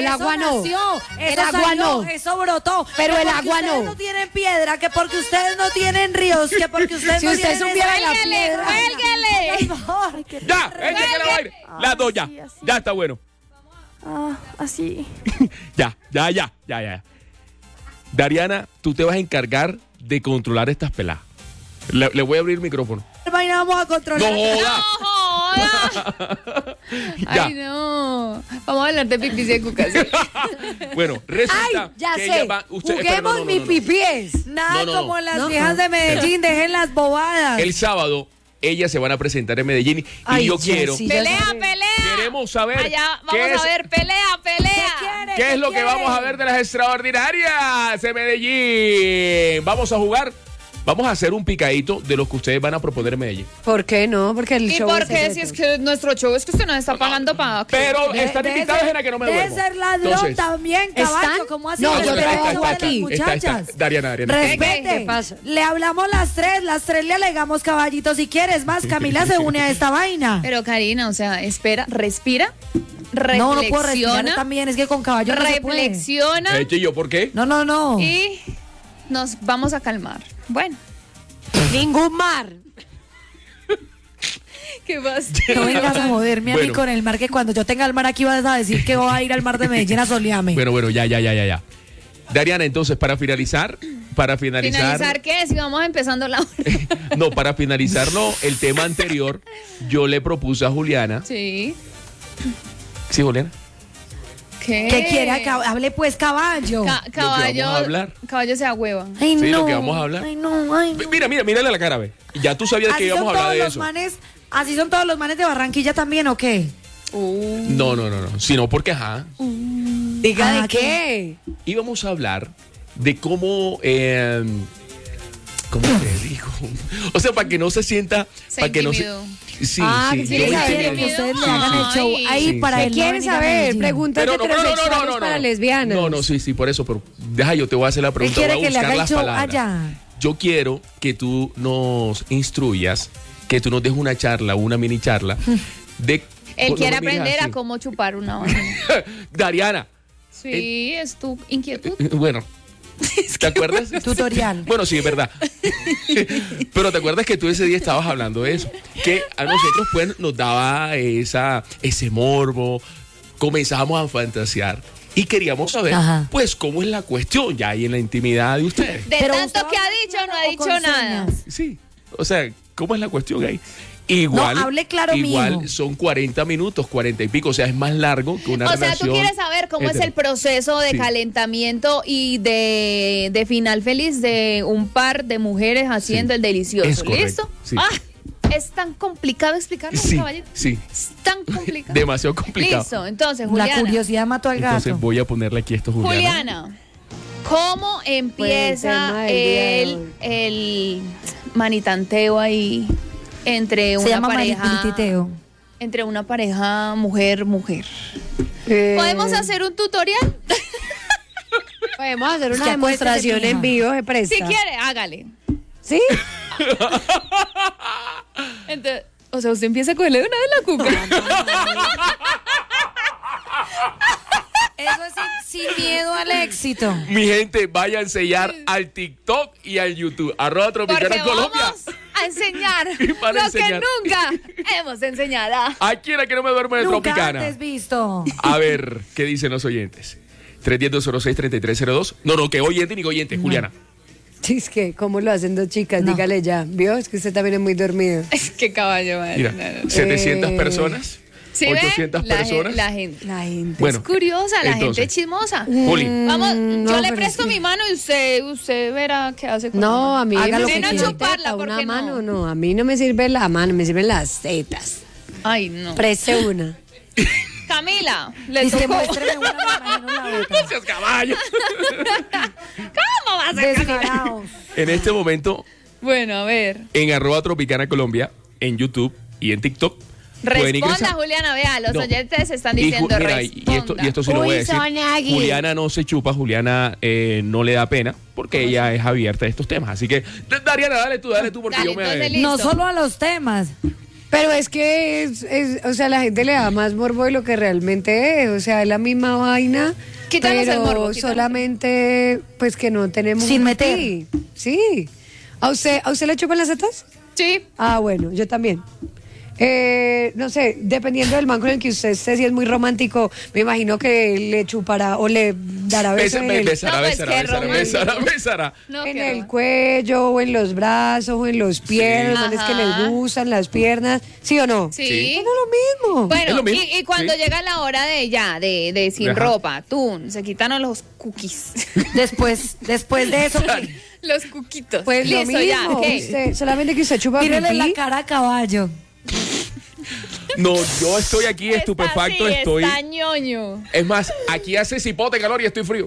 [SPEAKER 4] brotó.
[SPEAKER 5] Pero el agua
[SPEAKER 4] ustedes
[SPEAKER 5] no.
[SPEAKER 4] no tienen piedra, que porque ustedes no tienen ríos, que porque ustedes
[SPEAKER 5] Si
[SPEAKER 4] no
[SPEAKER 5] usted
[SPEAKER 4] tienen...
[SPEAKER 5] supiera la piedra.
[SPEAKER 3] ¡Cuélguele!
[SPEAKER 4] Por favor.
[SPEAKER 2] ¡Ya! ¡Échate la vaina! Las dos ya. Ya está bueno.
[SPEAKER 10] Así.
[SPEAKER 2] Ya. Dariana, tú te vas a encargar de controlar estas peladas. Le voy a abrir el micrófono.
[SPEAKER 4] Vaina vamos a controlar.
[SPEAKER 2] ¡No joda! Ya.
[SPEAKER 3] Ay, no. Vamos a hablar de pipis y de cucas.
[SPEAKER 2] Bueno, resulta
[SPEAKER 5] Ay, ya
[SPEAKER 2] que
[SPEAKER 5] sé.
[SPEAKER 2] ella va...
[SPEAKER 5] Juguemos mi pipies.
[SPEAKER 4] Nada
[SPEAKER 2] No.
[SPEAKER 4] como las viejas de Medellín, dejen las bobadas.
[SPEAKER 2] El sábado, ellas se van a presentar en Medellín y
[SPEAKER 5] Ay,
[SPEAKER 2] yo
[SPEAKER 5] ya
[SPEAKER 2] quiero...
[SPEAKER 5] sí.
[SPEAKER 3] ¡Pelea!
[SPEAKER 2] Queremos saber
[SPEAKER 3] Allá
[SPEAKER 2] qué
[SPEAKER 3] vamos
[SPEAKER 2] es,
[SPEAKER 3] a ver, pelea.
[SPEAKER 2] qué es lo que vamos a ver de las extraordinarias de Medellín. Vamos a jugar. Vamos a hacer un picadito de los que ustedes van a proponer en Medellín.
[SPEAKER 5] ¿Por qué no? Porque el
[SPEAKER 3] ¿Y
[SPEAKER 5] show
[SPEAKER 3] por
[SPEAKER 5] es
[SPEAKER 3] qué?
[SPEAKER 5] secreto.
[SPEAKER 3] Si es que nuestro show es que usted nos está pagando para...
[SPEAKER 2] Pero están invitados en la que no me
[SPEAKER 4] Debe
[SPEAKER 2] duermo.
[SPEAKER 4] ser ladrón
[SPEAKER 2] Entonces,
[SPEAKER 4] también, caballo.
[SPEAKER 5] ¿están?
[SPEAKER 4] ¿Cómo así?
[SPEAKER 5] No,
[SPEAKER 4] que
[SPEAKER 5] yo
[SPEAKER 4] se
[SPEAKER 5] te
[SPEAKER 4] ve
[SPEAKER 5] hago
[SPEAKER 4] eso de las
[SPEAKER 5] aquí.
[SPEAKER 4] muchachas?
[SPEAKER 2] Dariana.
[SPEAKER 4] Respete.
[SPEAKER 5] ¿Qué pasa?
[SPEAKER 4] Le hablamos las tres le alegamos, caballito, si quieres más. Camila se une a esta vaina.
[SPEAKER 3] Pero Karina, o sea, espera, respira,
[SPEAKER 4] No puedo respirar
[SPEAKER 3] reflexiona,
[SPEAKER 4] también, es que con caballo no se puede.
[SPEAKER 3] reflexiona
[SPEAKER 2] ¿Y yo por qué?
[SPEAKER 4] No.
[SPEAKER 3] y nos vamos a calmar. Bueno,
[SPEAKER 5] Ningún mar.
[SPEAKER 3] ¿qué vas?
[SPEAKER 4] No vengas a joderme a mí
[SPEAKER 2] Bueno.
[SPEAKER 4] con el mar, que cuando yo tenga el mar aquí vas a decir que voy a ir al mar de Medellín a solearme.
[SPEAKER 2] Bueno, ya. Dariana, entonces, para finalizar...
[SPEAKER 3] ¿Finalizar qué? Si vamos empezando la hora.
[SPEAKER 2] No, para finalizarlo, el tema anterior, yo le propuse a Juliana...
[SPEAKER 3] Sí.
[SPEAKER 2] ¿Sí, Juliana?
[SPEAKER 3] ¿Qué?
[SPEAKER 4] ¿Qué quiere? Hable pues, caballo.
[SPEAKER 3] Caballo.
[SPEAKER 2] vamos a hablar.
[SPEAKER 3] Caballo se ahueva.
[SPEAKER 4] Ay,
[SPEAKER 2] Sí,
[SPEAKER 4] no.
[SPEAKER 2] lo que vamos a hablar.
[SPEAKER 4] Ay, no, ay, no.
[SPEAKER 2] Mírale la cara, ve. Ya tú sabías que
[SPEAKER 4] Así
[SPEAKER 2] íbamos a
[SPEAKER 4] son
[SPEAKER 2] hablar
[SPEAKER 4] todos
[SPEAKER 2] de
[SPEAKER 4] los
[SPEAKER 2] eso.
[SPEAKER 4] manes, así son todos los manes de Barranquilla también, ¿o qué?
[SPEAKER 2] No. Sino porque,
[SPEAKER 5] Diga de qué.
[SPEAKER 2] íbamos a hablar de cómo... ¿Cómo te digo? O sea, para que no se sienta...
[SPEAKER 3] Se
[SPEAKER 2] para que no se...
[SPEAKER 3] intimidó.
[SPEAKER 2] Sí,
[SPEAKER 5] que
[SPEAKER 2] sí.
[SPEAKER 5] quiere
[SPEAKER 2] yo
[SPEAKER 5] saber
[SPEAKER 2] intimidé.
[SPEAKER 4] que ustedes le
[SPEAKER 3] Ay.
[SPEAKER 4] hagan el show ahí
[SPEAKER 2] Sí,
[SPEAKER 4] para
[SPEAKER 2] sí.
[SPEAKER 4] él
[SPEAKER 5] ¿Qué
[SPEAKER 4] no
[SPEAKER 5] quieres
[SPEAKER 4] venir a
[SPEAKER 5] saber?
[SPEAKER 4] Medellín.
[SPEAKER 5] Preguntas
[SPEAKER 2] Pero no,
[SPEAKER 5] heterosexuales para lesbianas.
[SPEAKER 2] No, sí, por eso, pero deja, yo te voy a hacer la
[SPEAKER 4] Él
[SPEAKER 2] pregunta,
[SPEAKER 4] quiere
[SPEAKER 2] voy a
[SPEAKER 4] que le
[SPEAKER 2] buscar
[SPEAKER 4] haga el
[SPEAKER 2] las
[SPEAKER 4] show
[SPEAKER 2] palabras.
[SPEAKER 4] allá.
[SPEAKER 2] Yo quiero que tú nos instruyas, que tú nos des una charla, una mini charla de...
[SPEAKER 3] Él
[SPEAKER 2] no
[SPEAKER 3] quiere
[SPEAKER 2] me mires
[SPEAKER 3] aprender
[SPEAKER 2] así.
[SPEAKER 3] a cómo chupar una vaina.
[SPEAKER 2] Dariana,
[SPEAKER 3] Sí, es tu inquietud.
[SPEAKER 2] bueno, ¿te acuerdas?
[SPEAKER 4] Tutorial.
[SPEAKER 2] Bueno, sí, es verdad. Pero ¿te acuerdas que tú ese día estabas hablando de eso? Que a nosotros pues nos daba ese morbo, comenzábamos a fantasear y queríamos saber
[SPEAKER 4] Ajá.
[SPEAKER 2] pues cómo es la cuestión ya ahí en la intimidad de ustedes.
[SPEAKER 3] De
[SPEAKER 4] Pero
[SPEAKER 3] tanto
[SPEAKER 4] usted
[SPEAKER 3] que
[SPEAKER 4] va
[SPEAKER 3] ha dicho, no ha
[SPEAKER 4] o
[SPEAKER 3] dicho
[SPEAKER 4] con
[SPEAKER 3] nada.
[SPEAKER 4] señas.
[SPEAKER 2] Sí, o sea, ¿cómo es la cuestión ahí? Igual,
[SPEAKER 4] No, hable claro,
[SPEAKER 2] igual
[SPEAKER 4] mijo.
[SPEAKER 2] son 40 minutos, 40 y pico, o sea, es más largo que una
[SPEAKER 3] O sea,
[SPEAKER 2] relación.
[SPEAKER 3] tú quieres saber cómo es
[SPEAKER 2] hetero.
[SPEAKER 3] el proceso de
[SPEAKER 2] Sí.
[SPEAKER 3] calentamiento y de final feliz de un par de mujeres haciendo
[SPEAKER 2] Sí.
[SPEAKER 3] el delicioso.
[SPEAKER 2] Es correcto,
[SPEAKER 3] ¿Listo?
[SPEAKER 2] sí.
[SPEAKER 3] Es tan complicado explicarlo,
[SPEAKER 2] Sí,
[SPEAKER 3] caballero.
[SPEAKER 2] sí,
[SPEAKER 3] Es tan complicado.
[SPEAKER 2] demasiado complicado.
[SPEAKER 3] Listo, entonces,
[SPEAKER 4] La
[SPEAKER 3] Juliana.
[SPEAKER 4] curiosidad mató al gato.
[SPEAKER 2] Entonces voy a ponerle aquí esto, Juliana.
[SPEAKER 3] Juliana, ¿cómo empieza
[SPEAKER 5] tema del día de hoy.
[SPEAKER 3] el manitanteo ahí entre
[SPEAKER 4] Se
[SPEAKER 3] una
[SPEAKER 4] llama
[SPEAKER 3] pareja?
[SPEAKER 4] manipulititeo.
[SPEAKER 3] Entre una pareja mujer-mujer. ¿Podemos hacer un tutorial?
[SPEAKER 5] Podemos hacer una
[SPEAKER 4] Ya,
[SPEAKER 5] demostración
[SPEAKER 4] cuéntese,
[SPEAKER 5] en
[SPEAKER 4] mija.
[SPEAKER 5] vivo, se presta.
[SPEAKER 3] Si quiere, hágale.
[SPEAKER 5] ¿Sí?
[SPEAKER 3] Entonces, o sea, usted empieza a cogerle de una vez la cuca.
[SPEAKER 4] Eso es sin miedo al éxito.
[SPEAKER 2] Mi gente, vaya a enseñar al TikTok y al YouTube. @Tropicana
[SPEAKER 3] Porque
[SPEAKER 2] Colombia.
[SPEAKER 3] vamos a enseñar
[SPEAKER 2] Van a
[SPEAKER 3] lo
[SPEAKER 2] enseñar.
[SPEAKER 3] que nunca hemos enseñado.
[SPEAKER 2] Aquí era que no me duermo de
[SPEAKER 4] Nunca
[SPEAKER 2] Tropicana.
[SPEAKER 4] antes visto.
[SPEAKER 2] A ver, ¿qué dicen los oyentes? 310-206-3302. No, que oyente ni oyente, Juliana.
[SPEAKER 5] Sí, es que, ¿cómo lo hacen dos chicas?
[SPEAKER 4] No.
[SPEAKER 5] Dígale ya. ¿Vio? Es que usted también es muy dormido.
[SPEAKER 3] Es que caballo, madre.
[SPEAKER 2] Mira,
[SPEAKER 3] No, no.
[SPEAKER 2] 700 personas.
[SPEAKER 3] ¿Sí ve?
[SPEAKER 2] 800 personas.
[SPEAKER 3] La gente
[SPEAKER 5] La gente.
[SPEAKER 2] Bueno,
[SPEAKER 3] es curiosa, la
[SPEAKER 2] entonces,
[SPEAKER 3] gente es chismosa.
[SPEAKER 2] Juli.
[SPEAKER 3] Vamos,
[SPEAKER 5] no,
[SPEAKER 3] yo le
[SPEAKER 5] pero
[SPEAKER 3] presto
[SPEAKER 5] sí.
[SPEAKER 3] mi mano y usted verá qué hace con
[SPEAKER 5] No,
[SPEAKER 3] la
[SPEAKER 5] a
[SPEAKER 3] mano.
[SPEAKER 5] mí
[SPEAKER 4] Haga lo
[SPEAKER 5] me
[SPEAKER 4] que
[SPEAKER 5] sirve
[SPEAKER 4] quiera.
[SPEAKER 3] chuparla,
[SPEAKER 5] una
[SPEAKER 3] ¿por qué no?
[SPEAKER 5] mano, no. A mí no me sirve la mano, me sirven las tetas.
[SPEAKER 3] Ay, no.
[SPEAKER 5] Preste una.
[SPEAKER 3] Camila, le
[SPEAKER 4] Dice,
[SPEAKER 3] tocó.
[SPEAKER 4] muéstreme una, me imagino la otra.
[SPEAKER 2] No seas caballo.
[SPEAKER 3] ¿Cómo vas a
[SPEAKER 4] Descarados.
[SPEAKER 2] En este momento,
[SPEAKER 3] Bueno, a ver.
[SPEAKER 2] en @Tropicana Colombia, en YouTube y en TikTok, pueden
[SPEAKER 3] Responda,
[SPEAKER 2] ingresar.
[SPEAKER 3] Juliana, vea, los
[SPEAKER 2] No.
[SPEAKER 3] oyentes están
[SPEAKER 2] Y
[SPEAKER 3] diciendo
[SPEAKER 2] mira, y esto sí lo voy a
[SPEAKER 5] Uy,
[SPEAKER 2] decir.
[SPEAKER 5] Sonagui.
[SPEAKER 2] Juliana no se chupa, Juliana no le da pena, porque ella es abierta a estos temas. Así que, Dariana, dale tú, porque
[SPEAKER 3] Dale,
[SPEAKER 2] yo me...
[SPEAKER 3] entonces, listo.
[SPEAKER 4] No solo a los temas.
[SPEAKER 5] Pero es que o sea, la gente le da más morbo de lo que realmente es. O sea, es la misma vaina.
[SPEAKER 3] Quítanos
[SPEAKER 5] pero
[SPEAKER 3] el morbo, quítanos.
[SPEAKER 5] solamente, pues que no tenemos.
[SPEAKER 4] Sin
[SPEAKER 5] un
[SPEAKER 4] meter.
[SPEAKER 5] pipí. Sí. ¿A usted le chupan las tetas?
[SPEAKER 3] Sí.
[SPEAKER 5] Ah, bueno, yo también. No sé, dependiendo del man con el que usted esté, si es muy romántico, me imagino que le chupará o le dará beso en el,
[SPEAKER 2] Besará,
[SPEAKER 3] No, pues,
[SPEAKER 2] besará,
[SPEAKER 3] qué
[SPEAKER 2] besará,
[SPEAKER 3] romántico.
[SPEAKER 2] besará, besará.
[SPEAKER 3] No,
[SPEAKER 5] en
[SPEAKER 3] qué
[SPEAKER 5] el
[SPEAKER 3] raro.
[SPEAKER 5] cuello, o en los brazos, o en los pies, los manes que
[SPEAKER 3] Ajá.
[SPEAKER 5] les gustan, las piernas. ¿Sí o no?
[SPEAKER 3] Sí.
[SPEAKER 5] No, no es lo mismo.
[SPEAKER 2] Es
[SPEAKER 3] Bueno,
[SPEAKER 2] lo mismo,
[SPEAKER 3] y cuando
[SPEAKER 2] sí.
[SPEAKER 3] llega la hora de sin
[SPEAKER 2] Ajá.
[SPEAKER 3] ropa, se quitan los cookies.
[SPEAKER 4] Después de eso,
[SPEAKER 3] Los cuquitos.
[SPEAKER 5] Pues lo
[SPEAKER 3] Listo, ya,
[SPEAKER 5] mismo.
[SPEAKER 3] ¿qué?
[SPEAKER 5] Usted- solamente que usted chupa
[SPEAKER 4] mírele
[SPEAKER 5] pipí.
[SPEAKER 4] la cara a caballo.
[SPEAKER 2] No, yo estoy aquí estupefacto,
[SPEAKER 3] Está, sí,
[SPEAKER 2] estoy...
[SPEAKER 3] está ñoño.
[SPEAKER 2] Es más, aquí hace cipote calor y estoy frío.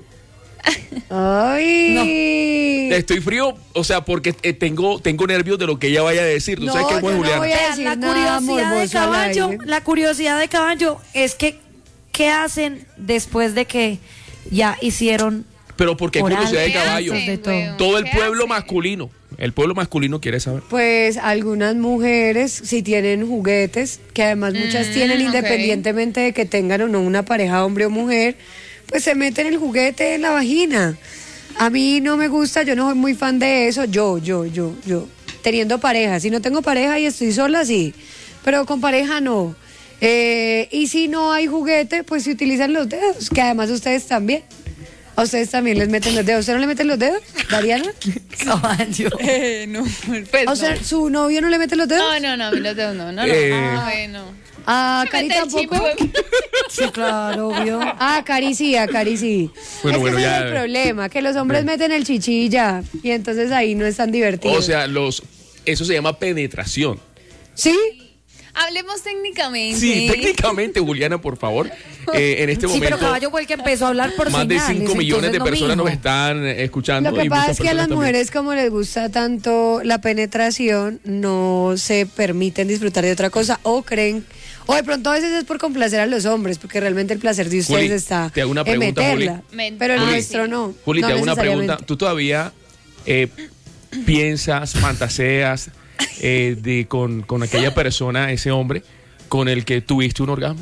[SPEAKER 5] Ay.
[SPEAKER 2] Estoy frío, o sea, porque tengo nervios de lo que ella vaya a decir. ¿Tú
[SPEAKER 5] No,
[SPEAKER 2] sabes cómo es
[SPEAKER 5] yo no
[SPEAKER 2] Juliana?
[SPEAKER 5] voy a
[SPEAKER 4] Vean,
[SPEAKER 5] decir
[SPEAKER 4] la
[SPEAKER 5] nada
[SPEAKER 4] curiosidad de
[SPEAKER 5] morboso al
[SPEAKER 4] caballo,
[SPEAKER 5] aire.
[SPEAKER 4] la curiosidad de caballo es que ¿qué hacen después de que ya hicieron
[SPEAKER 2] Pero porque hay
[SPEAKER 4] oral?
[SPEAKER 2] curiosidad de
[SPEAKER 3] ¿Qué
[SPEAKER 2] caballo.
[SPEAKER 3] hacen,
[SPEAKER 4] De todo.
[SPEAKER 3] weón?
[SPEAKER 2] Todo el
[SPEAKER 3] ¿Qué
[SPEAKER 2] pueblo
[SPEAKER 3] hacen?
[SPEAKER 2] masculino. El pueblo masculino quiere saber.
[SPEAKER 5] Pues algunas mujeres si tienen juguetes, que además muchas tienen
[SPEAKER 3] ok.
[SPEAKER 5] independientemente de que tengan o no una pareja hombre o mujer, pues se meten el juguete en la vagina. A mí no me gusta, yo no soy muy fan de eso, yo, teniendo pareja. Si no tengo pareja y estoy sola, sí, pero con pareja no. Y si no hay juguete, pues se utilizan los dedos, que además ustedes también. A ustedes también les meten los dedos. ¿Usted no le meten los dedos, Dariana?
[SPEAKER 4] caballo?
[SPEAKER 3] No, pues
[SPEAKER 5] O sea, ¿su novio no le mete los dedos?
[SPEAKER 3] no, a mí los dedos no. Bueno.
[SPEAKER 5] ¿A Cari
[SPEAKER 3] Mete el
[SPEAKER 5] tampoco?
[SPEAKER 3] chip,
[SPEAKER 4] Sí, claro, obvio.
[SPEAKER 5] Ah, Cari sí.
[SPEAKER 2] Bueno,
[SPEAKER 5] Ese
[SPEAKER 2] ya.
[SPEAKER 5] es el problema, que los hombres meten el chichi y ya, y entonces ahí no es tan divertido.
[SPEAKER 2] O sea, eso se llama penetración.
[SPEAKER 5] ¿Sí?
[SPEAKER 3] Hablemos técnicamente.
[SPEAKER 2] Sí, técnicamente, Juliana, por favor. En este
[SPEAKER 4] Sí, pero
[SPEAKER 2] momento,
[SPEAKER 4] caballo fue el que empezó a hablar por
[SPEAKER 2] más de
[SPEAKER 4] señales,
[SPEAKER 2] 5 millones de
[SPEAKER 4] entonces
[SPEAKER 2] personas
[SPEAKER 4] no
[SPEAKER 2] nos
[SPEAKER 4] mismo.
[SPEAKER 2] están escuchando.
[SPEAKER 5] Lo que
[SPEAKER 2] y
[SPEAKER 5] pasa
[SPEAKER 2] muchas
[SPEAKER 5] es que a las
[SPEAKER 2] personas también.
[SPEAKER 5] mujeres, como les gusta tanto la penetración, no se permiten disfrutar de otra cosa o creen, o de pronto a veces es por complacer a los hombres, porque realmente el placer de ustedes
[SPEAKER 2] Juli,
[SPEAKER 5] está
[SPEAKER 2] te hago una
[SPEAKER 5] en
[SPEAKER 2] pregunta,
[SPEAKER 5] meterla.
[SPEAKER 3] Juli.
[SPEAKER 5] Pero el
[SPEAKER 3] Juli.
[SPEAKER 5] nuestro no.
[SPEAKER 2] Juli,
[SPEAKER 5] no
[SPEAKER 2] te hago una pregunta.
[SPEAKER 5] necesariamente.
[SPEAKER 2] ¿Tú todavía piensas, fantaseas con aquella persona, ese hombre, con el que tuviste un orgasmo?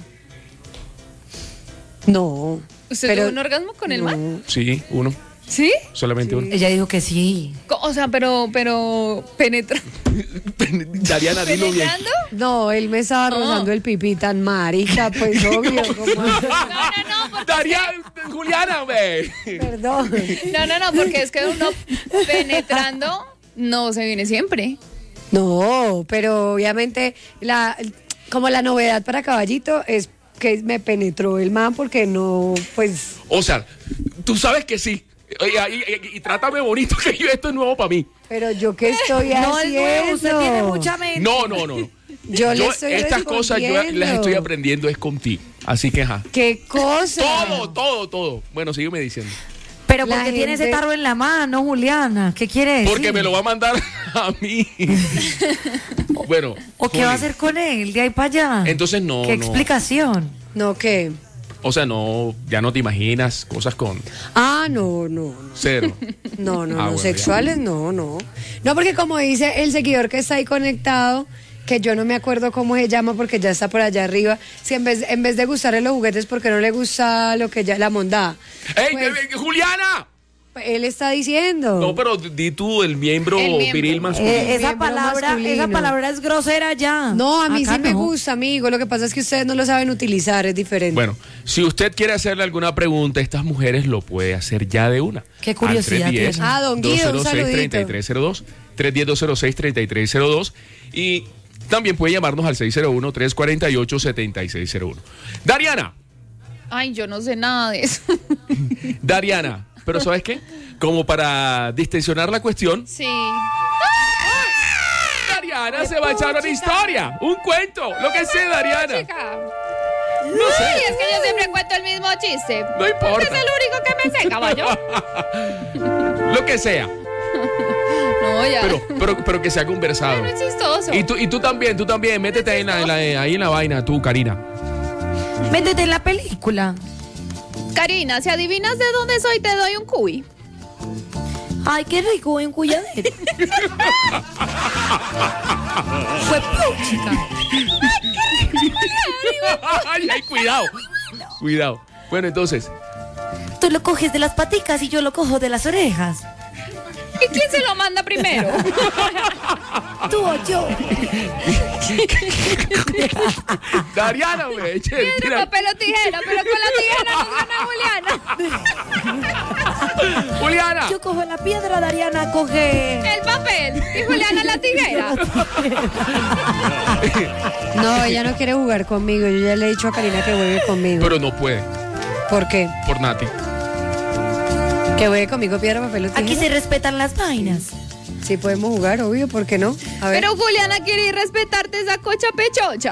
[SPEAKER 5] No.
[SPEAKER 3] ¿Usted
[SPEAKER 5] pero-
[SPEAKER 3] tuvo un orgasmo con el man?
[SPEAKER 2] Sí, uno.
[SPEAKER 3] ¿Sí?
[SPEAKER 2] Solamente uno.
[SPEAKER 4] Ella dijo que sí.
[SPEAKER 3] O sea, pero penetra.
[SPEAKER 2] Dariana, dilo bien.
[SPEAKER 3] ¿Penetrando?
[SPEAKER 5] No, él me estaba rozando el pipí tan marica, pues obvio. como-
[SPEAKER 3] No, porque
[SPEAKER 2] Dariana, Juliana, ve.
[SPEAKER 5] Perdón.
[SPEAKER 3] No, porque es que uno penetrando no se viene siempre.
[SPEAKER 5] No, pero obviamente como la novedad para Caballito es que me penetró el man porque no, pues...
[SPEAKER 2] O sea, tú sabes que sí. Oye, y trátame bonito, que esto es nuevo para mí.
[SPEAKER 5] Pero yo qué estoy
[SPEAKER 4] No es
[SPEAKER 5] haciendo.
[SPEAKER 4] nuevo, usted tiene mucha mente.
[SPEAKER 2] No.
[SPEAKER 5] Yo le estoy
[SPEAKER 2] estas cosas yo las
[SPEAKER 5] respondiendo.
[SPEAKER 2] estoy aprendiendo es contigo. Así que, ajá.
[SPEAKER 5] ¿Qué cosa?
[SPEAKER 2] Todo. Bueno, sígueme diciendo.
[SPEAKER 4] Pero
[SPEAKER 5] La
[SPEAKER 4] porque tiene ese
[SPEAKER 5] gente-
[SPEAKER 4] tarro en la mano, Juliana. ¿Qué quiere decir?
[SPEAKER 2] Porque me lo va a mandar a mí. Bueno.
[SPEAKER 4] ¿O qué va a
[SPEAKER 2] Juli,
[SPEAKER 4] hacer con él de ahí para allá?
[SPEAKER 2] Entonces no,
[SPEAKER 4] ¿Qué
[SPEAKER 2] no.
[SPEAKER 4] explicación?
[SPEAKER 5] No, ¿qué?
[SPEAKER 2] O sea, no, ya no te imaginas cosas con
[SPEAKER 5] Ah, no.
[SPEAKER 2] cero.
[SPEAKER 5] No,
[SPEAKER 2] Ah, bueno,
[SPEAKER 5] sexuales, no. No, porque como dice el seguidor que está ahí conectado, que yo no me acuerdo cómo se llama porque ya está por allá arriba. Si en vez de gustarle los juguetes, porque no le gusta lo que ya la mondada.
[SPEAKER 2] ¡Ey,
[SPEAKER 5] Pues,
[SPEAKER 2] Juliana!
[SPEAKER 5] él está diciendo.
[SPEAKER 2] No, pero di tú el miembro viril masculino.
[SPEAKER 4] Esa palabra es grosera ya.
[SPEAKER 5] No, a mí
[SPEAKER 4] Acá
[SPEAKER 5] sí me
[SPEAKER 4] no.
[SPEAKER 5] gusta, amigo. Lo que pasa es que ustedes no lo saben utilizar, es diferente.
[SPEAKER 2] Bueno, si usted quiere hacerle alguna pregunta a estas mujeres, lo puede hacer ya de una.
[SPEAKER 4] Qué curiosidad
[SPEAKER 2] Al 310
[SPEAKER 4] tiene.
[SPEAKER 5] Ah, don Guido, un
[SPEAKER 2] 206-3302, 310-206-3302 y también puede llamarnos al 601-348-7601. Dariana,
[SPEAKER 3] Ay, yo no sé nada de eso.
[SPEAKER 2] Dariana, pero ¿sabes qué? Como para distensionar la cuestión,
[SPEAKER 3] Sí.
[SPEAKER 2] Dariana se va a echar una historia, un cuento, lo que sea, Dariana.
[SPEAKER 3] Chica.
[SPEAKER 2] No sé.
[SPEAKER 3] Ay, es que yo siempre cuento el mismo chiste.
[SPEAKER 2] No importa.
[SPEAKER 3] Usted es el único que me sé, caballo.
[SPEAKER 2] Lo que sea,
[SPEAKER 3] No, ya.
[SPEAKER 2] pero que sea conversado.
[SPEAKER 3] No es chistoso.
[SPEAKER 2] Y tú también, métete ahí en la vaina, tú, Karina.
[SPEAKER 4] Métete en la película.
[SPEAKER 3] Karina, si adivinas de dónde soy, te doy un cuy.
[SPEAKER 4] Ay, qué rico en Cuyadero. Fue chica.
[SPEAKER 2] Ay, cuidado. Cuidado. Bueno, entonces,
[SPEAKER 4] Tú lo coges de las paticas y yo lo cojo de las orejas.
[SPEAKER 3] ¿Y quién se lo manda primero?
[SPEAKER 4] Tú o yo.
[SPEAKER 2] Dariana, güey.
[SPEAKER 3] Piedra, papel o tijera, pero con la tijera nos gana Juliana.
[SPEAKER 2] Juliana.
[SPEAKER 4] Yo cojo la piedra, Dariana coge.
[SPEAKER 3] El papel y Juliana la tijera.
[SPEAKER 5] No, ella no quiere jugar conmigo. Yo ya le he dicho a Karina que juegue conmigo.
[SPEAKER 2] Pero no puede,
[SPEAKER 5] ¿Por qué?
[SPEAKER 2] por Nati.
[SPEAKER 5] Que juegue conmigo piedra, papel o tijera.
[SPEAKER 4] Aquí se respetan las vainas.
[SPEAKER 5] Sí podemos jugar, obvio, ¿por qué no? A ver.
[SPEAKER 3] Pero Juliana quiere ir respetarte esa cocha pechocha.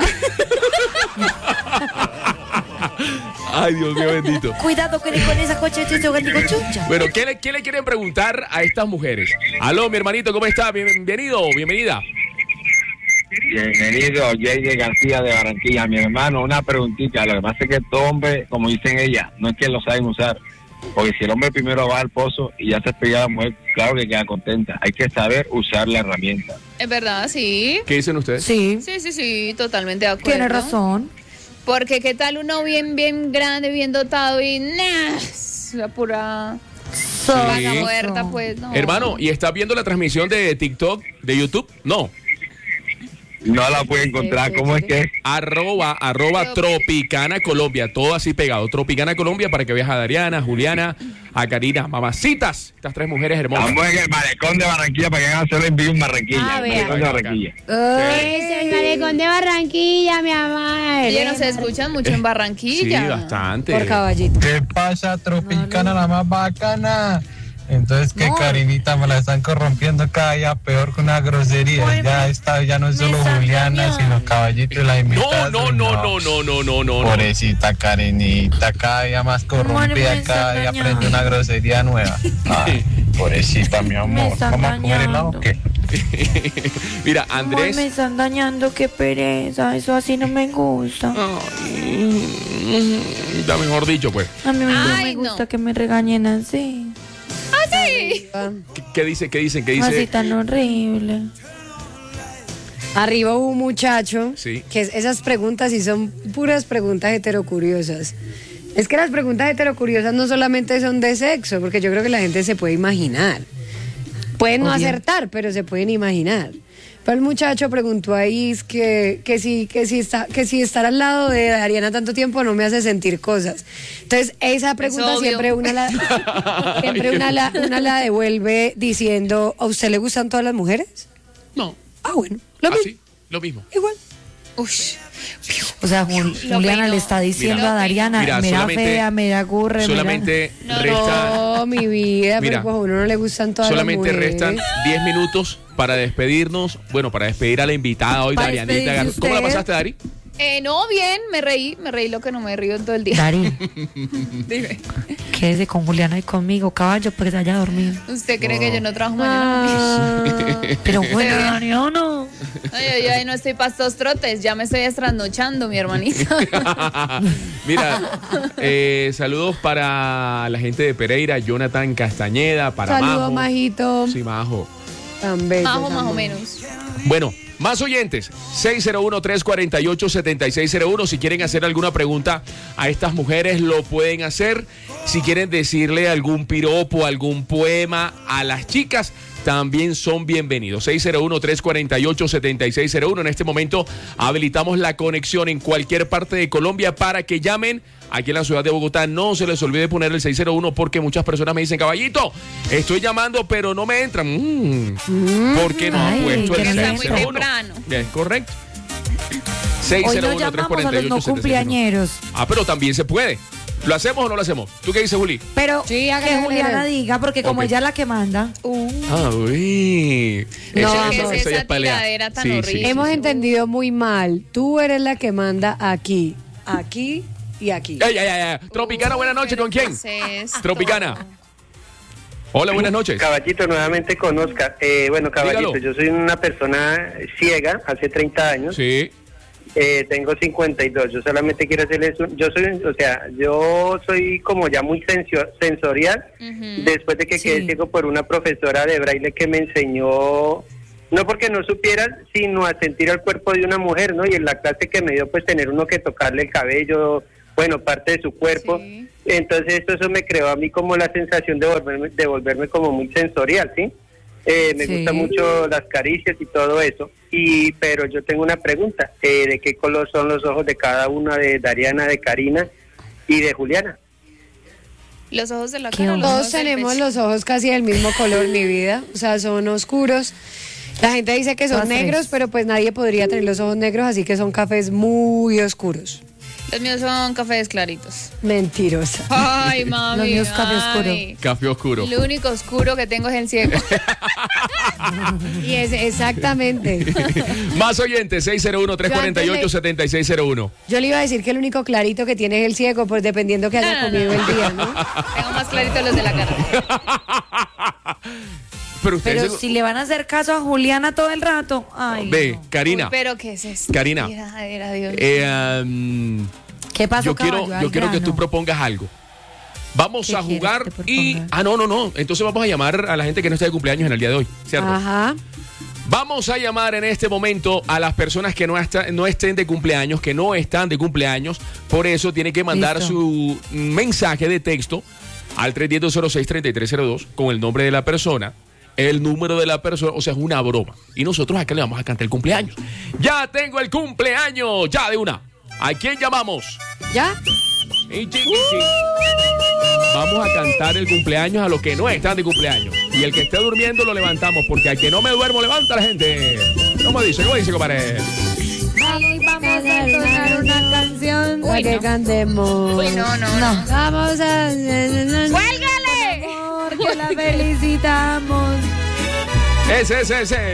[SPEAKER 2] Ay, Dios mío bendito.
[SPEAKER 4] Cuidado con esa coche chucha.
[SPEAKER 2] Bueno, ¿qué le quieren preguntar a estas mujeres? Aló, mi hermanito, ¿cómo está? Bienvenido, bienvenida.
[SPEAKER 7] Bienvenido, J.J. García de Barranquilla. Mi hermano, una preguntita. Lo que pasa es que todo hombre, como dicen ellas, no es que lo saben usar. Porque si el hombre primero va al pozo y ya se pega a la mujer, claro que queda contenta. Hay que saber usar la herramienta.
[SPEAKER 3] Es verdad, sí.
[SPEAKER 2] ¿Qué dicen ustedes?
[SPEAKER 4] Sí,
[SPEAKER 3] Sí, totalmente de acuerdo.
[SPEAKER 4] tiene razón.
[SPEAKER 3] Porque qué tal uno bien grande, bien dotado y la pura vaga muerta, pues no.
[SPEAKER 2] Hermano, ¿y estás viendo la transmisión de TikTok, de YouTube? No.
[SPEAKER 7] No la puede encontrar. ¿Cómo es que es?
[SPEAKER 2] Arroba Tropicana Colombia, todo así pegado. Tropicana Colombia para que veas a Dariana, a Juliana, a Karina, mamacitas, estas tres mujeres hermosas.
[SPEAKER 7] Estamos en el malecón de Barranquilla para que hagan hacer el envío en Barranquilla.
[SPEAKER 3] Ah,
[SPEAKER 7] El
[SPEAKER 3] vea.
[SPEAKER 7] malecón de Barranquilla.
[SPEAKER 5] Es el malecón de Barranquilla, mi amor.
[SPEAKER 3] Oye, no se escuchan mucho en Barranquilla.
[SPEAKER 2] Sí, bastante.
[SPEAKER 5] Por caballito.
[SPEAKER 11] ¿Qué pasa, Tropicana, la más bacana? Entonces que Karinita me la están corrompiendo cada día peor con una grosería. Ya no es solo Juliana, sino Caballito y la invitada.
[SPEAKER 2] No.
[SPEAKER 11] Pobrecita Karinita, cada día más corrompida, cada día aprende una grosería nueva. Ay, pobrecita, mi amor. ¿Vamos a comer helado o qué?
[SPEAKER 2] Mira, Andrés.
[SPEAKER 4] Me están dañando, qué pereza. Eso así no me gusta.
[SPEAKER 2] Da mejor dicho, pues.
[SPEAKER 4] A mí no
[SPEAKER 3] Ay,
[SPEAKER 4] me gusta
[SPEAKER 3] no.
[SPEAKER 4] que me regañen así.
[SPEAKER 3] Ah, sí.
[SPEAKER 2] ¿Qué dicen?
[SPEAKER 4] Así tan horrible.
[SPEAKER 5] Arriba hubo un muchacho
[SPEAKER 2] Sí.
[SPEAKER 5] que esas preguntas sí son puras preguntas heterocuriosas. Es que las preguntas heterocuriosas no solamente son de sexo, porque yo creo que la gente se puede imaginar. Pueden no acertar, pero se pueden imaginar. Pero el muchacho preguntó ahí es que si estar al lado de Dariana tanto tiempo no me hace sentir cosas. Entonces, esa pregunta
[SPEAKER 3] obvio.
[SPEAKER 5] siempre una la devuelve diciendo, ¿a usted le gustan todas las mujeres?
[SPEAKER 2] No.
[SPEAKER 5] Ah, bueno, lo mismo,
[SPEAKER 2] Así, lo mismo.
[SPEAKER 5] igual.
[SPEAKER 3] Ush.
[SPEAKER 4] O sea, Juliana le está diciendo
[SPEAKER 2] Mira,
[SPEAKER 4] a Dariana,
[SPEAKER 2] mira,
[SPEAKER 4] me da
[SPEAKER 2] solamente-
[SPEAKER 4] fea, me da curre.
[SPEAKER 2] Solamente
[SPEAKER 3] No,
[SPEAKER 2] resta.
[SPEAKER 5] No, mi vida,
[SPEAKER 2] Mira,
[SPEAKER 5] pero pues a uno no le gustan todas
[SPEAKER 2] Solamente
[SPEAKER 5] las mujeres.
[SPEAKER 2] restan 10 minutos para despedirnos. Bueno, para despedir a la invitada hoy,
[SPEAKER 4] Para
[SPEAKER 2] Darianita
[SPEAKER 4] despedirse
[SPEAKER 2] Garza. ¿Cómo la
[SPEAKER 4] usted.
[SPEAKER 2] pasaste, Dari?
[SPEAKER 3] No, bien, me reí lo que no me río en todo el día.
[SPEAKER 4] Dari,
[SPEAKER 3] Dime,
[SPEAKER 4] quédese con Juliana y conmigo, caballo, porque se haya dormido.
[SPEAKER 3] ¿usted cree que yo no trabajo mañana?
[SPEAKER 4] Pero bueno, Dariana.
[SPEAKER 3] Ay, no estoy para estos trotes, ya me estoy estrasnochando, mi hermanita.
[SPEAKER 2] Mira, saludos para la gente de Pereira, Jonathan Castañeda, para
[SPEAKER 5] Saludos,
[SPEAKER 2] Majo.
[SPEAKER 5] majito.
[SPEAKER 2] Sí, Majo.
[SPEAKER 5] Tan bello.
[SPEAKER 3] Más
[SPEAKER 5] tan
[SPEAKER 3] o
[SPEAKER 5] bello.
[SPEAKER 3] menos.
[SPEAKER 2] Bueno, Más oyentes, 601-348-7601. Si quieren hacer alguna pregunta a estas mujeres, lo pueden hacer. Si quieren decirle algún piropo, algún poema a las chicas, también son bienvenidos. 601-348-7601. En este momento habilitamos la conexión en cualquier parte de Colombia para que llamen aquí en la ciudad de Bogotá. No se les olvide poner el 601 porque muchas personas me dicen, caballito, estoy llamando pero no me entran. ¿Por qué no han puesto el 601? Bien, correcto. 601-348-7601.
[SPEAKER 4] Hoy no llamamos a los no cumpleañeros.
[SPEAKER 2] Pero también se puede. ¿Lo hacemos o no lo hacemos? ¿Tú qué dices, Juli?
[SPEAKER 4] Pero sí, que Juliana diga, porque como ella es la que manda.
[SPEAKER 2] Uy.
[SPEAKER 3] No, es esa tiradera tan horrible.
[SPEAKER 5] Hemos entendido muy mal. Tú eres la que manda aquí, aquí y aquí.
[SPEAKER 2] Tropicana, buenas noches. ¿Con quién? Tropicana. Hola, buenas noches.
[SPEAKER 9] Caballito, nuevamente con Oscar. Bueno, caballito, dígalo. Yo soy una persona ciega hace 30 años.
[SPEAKER 2] Sí.
[SPEAKER 9] Tengo 52. Yo solamente quiero hacerles yo soy como ya muy sensorial. Después de que quedé ciego por una profesora de braille que me enseñó, no porque no supiera, sino a sentir el cuerpo de una mujer, ¿no? Y en la clase que me dio, pues tener uno que tocarle el cabello, bueno, parte de su cuerpo. Sí. Entonces eso me creó a mí como la sensación de volverme como muy sensorial, ¿sí? Me gustan mucho las caricias y todo eso. Pero yo tengo una pregunta, ¿de qué color son los ojos de cada una, de Dariana, de Karina y de Juliana?
[SPEAKER 3] Los ojos de la cara.
[SPEAKER 5] Todos tenemos los ojos casi del mismo color, mi vida. O sea, son oscuros. La gente dice que son negros, pero pues nadie podría tener los ojos negros, así que son cafés muy oscuros.
[SPEAKER 3] Los míos son cafés claritos.
[SPEAKER 5] Mentirosa.
[SPEAKER 3] Ay, mami.
[SPEAKER 4] Los míos café oscuro.
[SPEAKER 2] Café oscuro.
[SPEAKER 3] Lo único oscuro que tengo es el ciego.
[SPEAKER 5] Y es exactamente.
[SPEAKER 2] Más oyentes, 601-348-7601.
[SPEAKER 5] Yo le iba a decir que el único clarito que tiene es el ciego, pues dependiendo que haya comido el día, ¿no?
[SPEAKER 3] Tengo más clarito los de la cara.
[SPEAKER 4] Pero si le van a hacer caso a Juliana todo el rato. Ay,
[SPEAKER 2] ve,
[SPEAKER 4] no.
[SPEAKER 2] Karina.
[SPEAKER 3] Pero ¿qué es esto?
[SPEAKER 2] Karina.
[SPEAKER 3] Dios.
[SPEAKER 4] ¿Qué pasó,
[SPEAKER 2] yo quiero que tú propongas algo. Vamos a jugar y... No. Entonces vamos a llamar a la gente que no está de cumpleaños en el día de hoy, ¿cierto?
[SPEAKER 5] Ajá.
[SPEAKER 2] Vamos a llamar en este momento a las personas que no estén de cumpleaños, que no están de cumpleaños. Por eso tiene que mandar su mensaje de texto al 310-206-3302 con el nombre de la persona, el número de la persona, o sea, es una broma. Y nosotros acá le vamos a cantar el cumpleaños. Ya tengo el cumpleaños, ya de una. ¿A quién llamamos?
[SPEAKER 5] ¿Ya?
[SPEAKER 2] Vamos a cantar el cumpleaños a los que no están de cumpleaños. Y el que esté durmiendo lo levantamos, porque al que no me duermo levanta a la gente. ¿Cómo dice, compadre?
[SPEAKER 4] Vamos a tocar una canción.
[SPEAKER 5] Para que cantemos.
[SPEAKER 3] Uy, no.
[SPEAKER 5] Vamos a...
[SPEAKER 3] ¡Cuélgale!
[SPEAKER 4] Porque la felicitamos.
[SPEAKER 2] Ese.